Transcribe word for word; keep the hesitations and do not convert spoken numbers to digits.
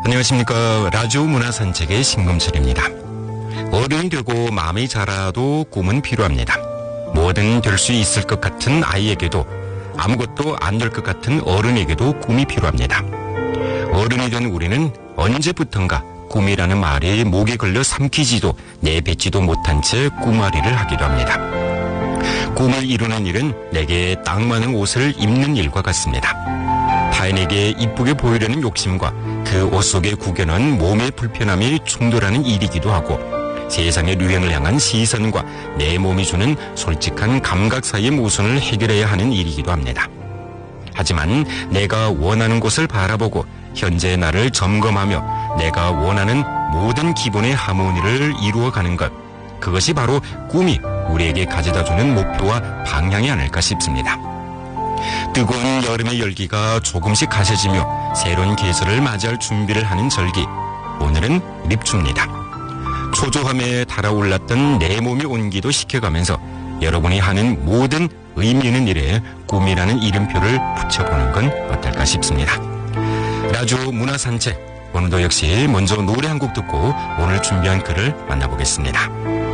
안녕하십니까. 라디오 문화산책의 신금철입니다. 어른이 되고 마음이 자라도 꿈은 필요합니다. 뭐든 될 수 있을 것 같은 아이에게도 아무것도 안 될 것 같은 어른에게도 꿈이 필요합니다. 어른이 된 우리는 언제부턴가 꿈이라는 말이 목에 걸려 삼키지도 내뱉지도 못한 채 꿈앓이를 하기도 합니다. 꿈을 이루는 일은 내게 딱 맞는 옷을 입는 일과 같습니다. 타인에게 이쁘게 보이려는 욕심과 그 옷 속에 구겨놓은 몸의 불편함이 충돌하는 일이기도 하고 세상의 유행을 향한 시선과 내 몸이 주는 솔직한 감각 사이의 모순을 해결해야 하는 일이기도 합니다. 하지만 내가 원하는 곳을 바라보고 현재의 나를 점검하며 내가 원하는 모든 기본의 하모니를 이루어가는 것, 그것이 바로 꿈이 우리에게 가져다주는 목표와 방향이 아닐까 싶습니다. 뜨거운 여름의 열기가 조금씩 가셔지며 새로운 계절을 맞이할 준비를 하는 절기, 오늘은立春입니다. 초조함에 달아올랐던 내 몸의 온기도 식혀가면서 여러분이 하는 모든 의미 있는 일에 꿈이라는 이름표를 붙여보는 건 어떨까 싶습니다. 라디오 문화산책, 오늘도 역시 먼저 노래 한 곡 듣고 오늘 준비한 글을 만나보겠습니다.